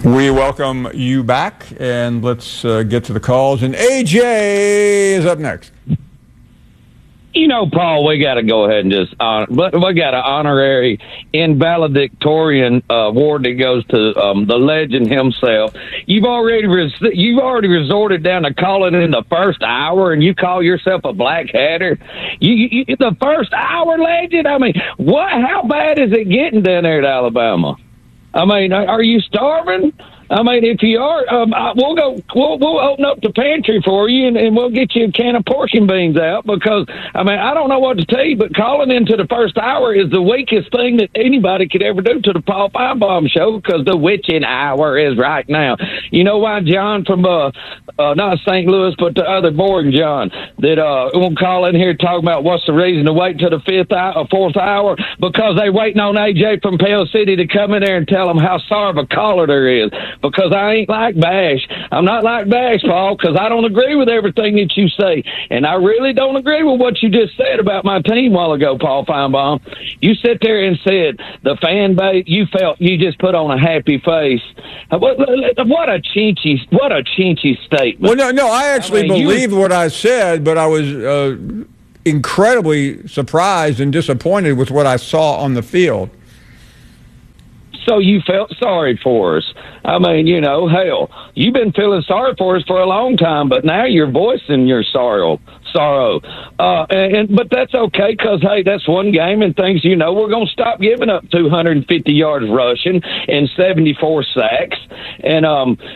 We welcome you back, and let's get to the calls. And AJ is up next. You know, Paul, we got to go ahead and just but we got an honorary invaledictorian award that goes to the legend himself. You've already resorted down to calling in the first hour, and you call yourself a black hatter. You the first hour legend. I mean, what? How bad is it getting down there at Alabama? I mean, are you starving? I mean, if you are, we'll open up the pantry for you, and we'll get you a can of pork and beans out, because, I mean, I don't know what to tell you, but calling into the first hour is the weakest thing that anybody could ever do to the Paul Finebaum show, because the witching hour is right now. You know why John from, not St. Louis, but the other boring John, that won't call in here talking about what's the reason to wait till the fourth hour? Because they waiting on AJ from Pale City to come in there and tell them how sorry of a caller there is. Because I ain't like Bash. I'm not like Bash, Paul, because I don't agree with everything that you say. And I really don't agree with what you just said about my team a while ago, Paul Finebaum. You sit there and said the fan base, you felt you just put on a happy face. What a chinchy statement. Well, no, I actually believed what I said, but I was incredibly surprised and disappointed with what I saw on the field. So you felt sorry for us. I mean, you know, hell, you've been feeling sorry for us for a long time, but now you're voicing your sorrow. But that's okay, because, hey, that's one game, and things, you know, we're going to stop giving up 250 yards rushing and 74 sacks and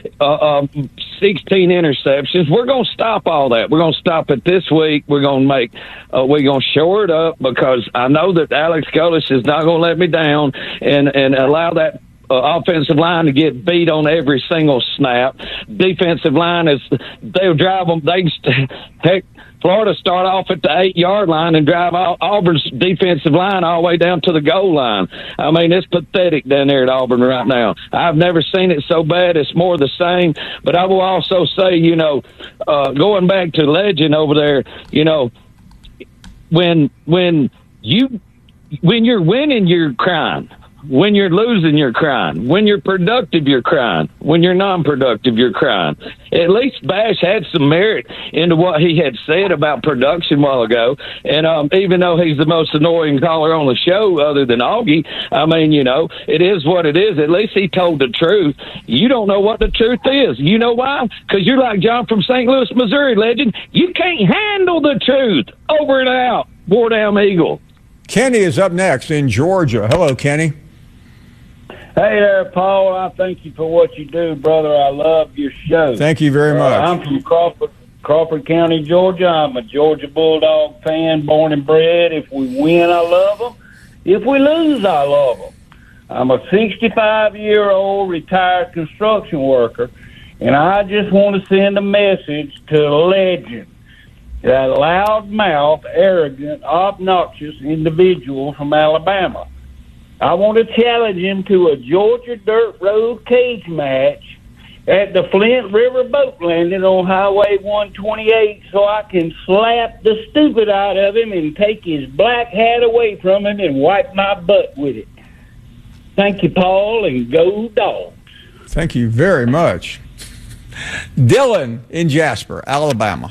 16 interceptions. We're going to stop all that. We're going to stop it this week. We're going to shore it up, because I know that Alex Golesh is not going to let me down and allow that offensive line to get beat on every single snap. Defensive line they'll drive them. Heck, Florida start off at the 8-yard line and drive Auburn's defensive line all the way down to the goal line. I mean, it's pathetic down there at Auburn right now. I've never seen it so bad. It's more the same. But I will also say, you know, going back to legend over there, you know, when you're winning, you're crying. When you're losing, you're crying. When you're productive, you're crying. When you're non-productive, you're crying. At least Bash had some merit into what he had said about production a while ago. And even though he's the most annoying caller on the show other than Augie, I mean, you know, it is what it is. At least he told the truth. You don't know what the truth is. You know why? Because you're like John from St. Louis, Missouri, legend. You can't handle the truth. Over and out. War down Eagle. Kenny is up next in Georgia. Hello, Kenny. Hey there, Paul. I thank you for what you do, brother. I love your show. Thank you very much. I'm from Crawford County, Georgia. I'm a Georgia Bulldog fan, born and bred. If we win, I love them. If we lose, I love them. I'm a 65-year-old retired construction worker, and I just want to send a message to a legend, that loudmouth, arrogant, obnoxious individual from Alabama. I want to challenge him to a Georgia Dirt Road cage match at the Flint River Boat Landing on Highway 128, so I can slap the stupid out of him and take his black hat away from him and wipe my butt with it. Thank you, Paul, and go Dogs. Thank you very much. Dylan in Jasper, Alabama.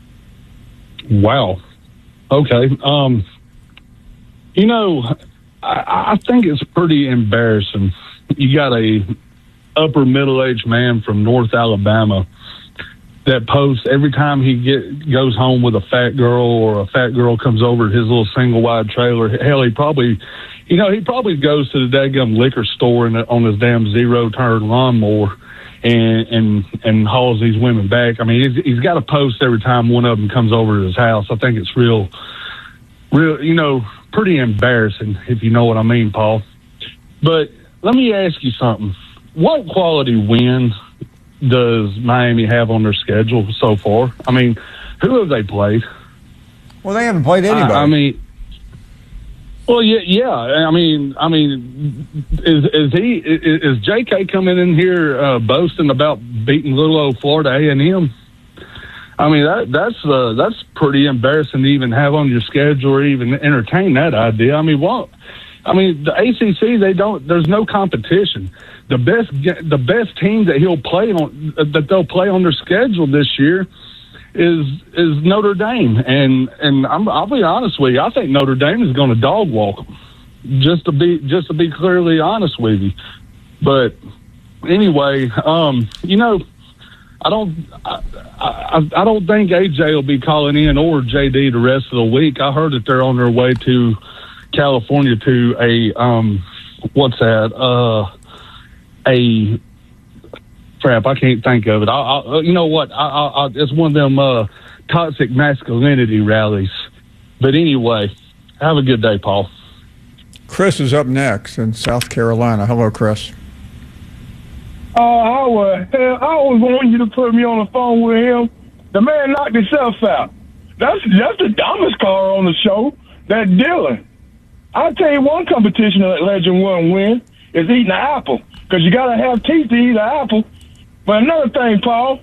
Wow. Okay. You know, I think it's pretty embarrassing. You got a upper middle-aged man from North Alabama that posts every time he goes home with a fat girl, or a fat girl comes over to his little single-wide trailer. Hell, he probably goes to the daggum liquor store on his damn zero-turn lawnmower and hauls these women back. I mean, he's got to post every time one of them comes over to his house. I think it's real, you know, pretty embarrassing, if you know what I mean, Paul. But let me ask you something. What quality win does Miami have on their schedule so far? I mean, who have they played? Well, they haven't played anybody. I mean, well, yeah. I mean, is J.K. coming in here boasting about beating little old Florida A&M? I mean, that's pretty embarrassing to even have on your schedule or even entertain that idea. I mean, what? I mean, the ACC, there's no competition. The best team that they'll play on their schedule this year is Notre Dame. And I'll be honest with you, I think Notre Dame is going to dog walk them. Just to be clearly honest with you. But anyway, you know, I don't think AJ will be calling in or JD the rest of the week. I heard that they're on their way to California to a crap, I can't think of it. You know what? It's one of them toxic masculinity rallies. But anyway, have a good day, Paul. Chris is up next in South Carolina. Hello, Chris. I always wanted you to put me on the phone with him. The man knocked himself out. That's the dumbest caller on the show. That Dylan. I'll tell you one competition that Legend wouldn't win is eating an apple, because you got to have teeth to eat an apple. But another thing, Paul,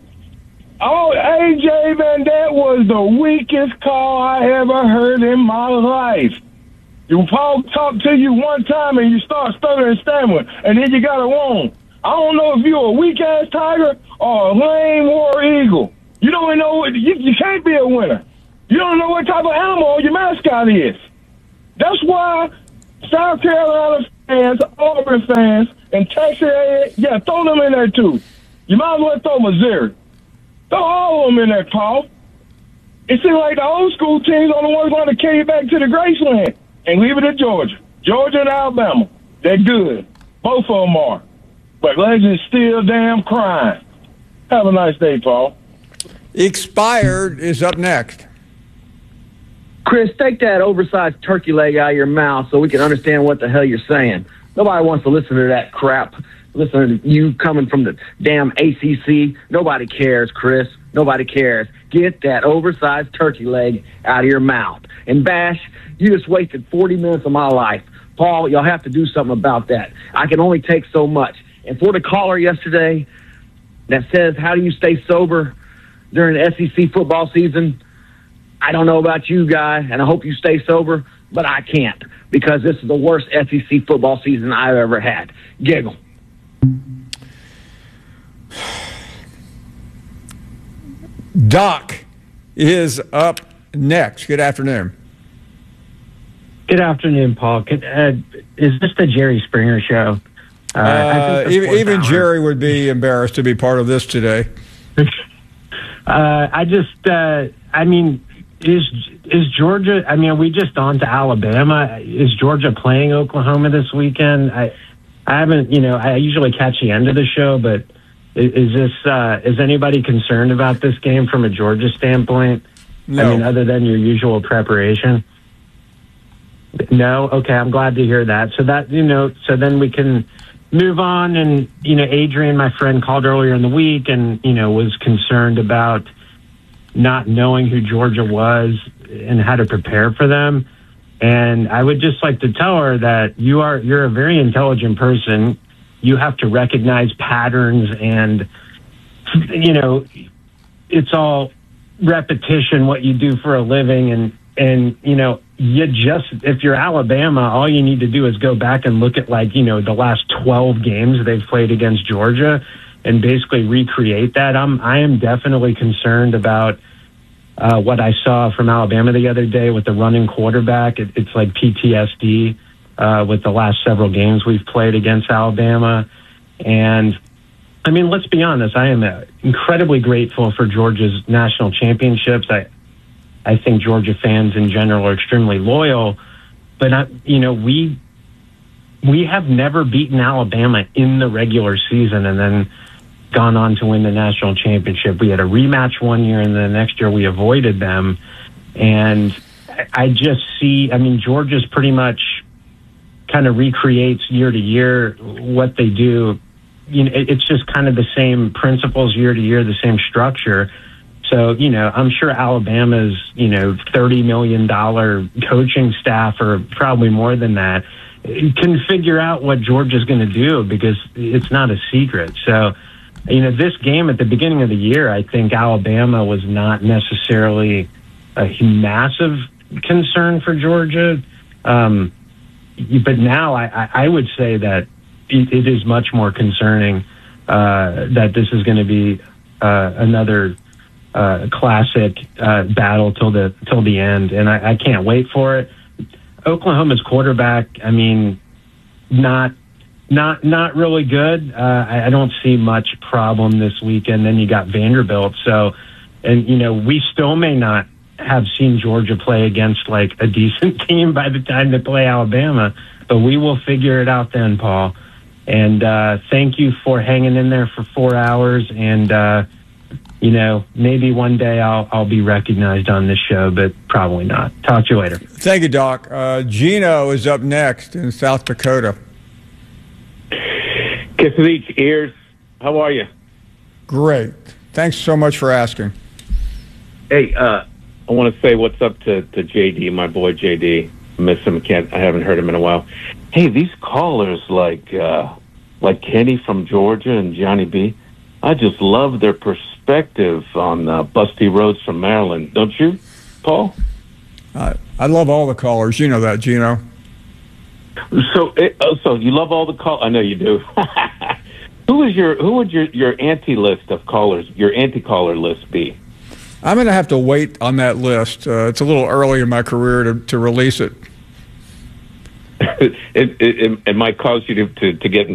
AJ Van Dant was the weakest call I ever heard in my life. Paul talked to you one time and you start stuttering and stammering, and then you got it wrong. I don't know if you're a weak-ass tiger or a lame war eagle. You don't even know you can't be a winner. You don't know what type of animal your mascot is. That's why South Carolina fans, Auburn fans, and Texas, throw them in there too. You might as well throw Missouri. Throw all of them in there, Paul. It seems like the old school teams are the ones going to carry you back to the Graceland and leave it at Georgia. Georgia and Alabama, they're good. Both of them are. But Legend's still damn crying. Have a nice day, Paul. Expired is up next. Chris, take that oversized turkey leg out of your mouth so we can understand what the hell you're saying. Nobody wants to listen to that crap. Listen to you coming from the damn ACC. Nobody cares, Chris. Nobody cares. Get that oversized turkey leg out of your mouth. And Bash, you just wasted 40 minutes of my life. Paul, you'll have to do something about that. I can only take so much. And for the caller yesterday that says, how do you stay sober during the SEC football season? I don't know about you, guy, and I hope you stay sober, but I can't, because this is the worst SEC football season I've ever had. Giggle. Doc is up next. Good afternoon. Good afternoon, Paul. Is this the Jerry Springer show? Even Jerry would be embarrassed to be part of this today. Is Georgia? I mean, are we just on to Alabama? Is Georgia playing Oklahoma this weekend? I haven't. I usually catch the end of the show, but is anybody concerned about this game from a Georgia standpoint? No. I mean, other than your usual preparation. No. Okay, I'm glad to hear that. So that so then we can move on. And Adrian, my friend, called earlier in the week and was concerned about not knowing who Georgia was and how to prepare for them. And I would just like to tell her that you're a very intelligent person. You have to recognize patterns, and it's all repetition what you do for a living, and if you're Alabama, all you need to do is go back and look at the last 12 games they've played against Georgia and basically recreate that. I am definitely concerned about what I saw from Alabama the other day with the running quarterback. It's like PTSD with the last several games we've played against Alabama. And I mean, let's be honest, I am incredibly grateful for Georgia's national championships. I think Georgia fans in general are extremely loyal, but we have never beaten Alabama in the regular season and then gone on to win the national championship. We had a rematch one year, and the next year we avoided them. And I just see, Georgia's pretty much kind of recreates year to year what they do. It's just kind of the same principles year to year, the same structure. So, I'm sure Alabama's, $30 million coaching staff, or probably more than that, can figure out what Georgia's going to do, because it's not a secret. So, this game at the beginning of the year, I think Alabama was not necessarily a massive concern for Georgia. but now I would say that it is much more concerning that this is going to be another classic battle till the end, and I can't wait for it. Oklahoma's quarterback, I mean, not really good. I don't see much problem this weekend. Then you got Vanderbilt, and we still may not have seen Georgia play against like a decent team by the time they play Alabama, but we will figure it out then, Paul. And thank you for hanging in there for 4 hours. And maybe one day I'll be recognized on this show, but probably not. Talk to you later. Thank you, Doc. Gino is up next in South Dakota. Kisses each ears. How are you? Great. Thanks so much for asking. Hey, I want to say what's up to JD, my boy JD. Miss him. I haven't heard him in a while. Hey, these callers like Kenny from Georgia and Johnny B, I just love their perspective on Busty Rhodes from Maryland. Don't you, Paul? I love all the callers. You know that, Gino. So you love all the callers? I know you do. Who would your anti-list of callers, your anti-caller list be? I'm going to have to wait on that list. It's a little early in my career to release it. It might cause you to get in